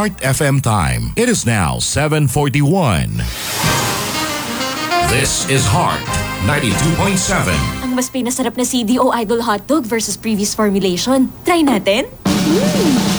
Heart FM time. It is now 7:41. This is Heart 92.7. Ang mas pinasarap na CDO Idol hotdog versus previous formulation. Try natin?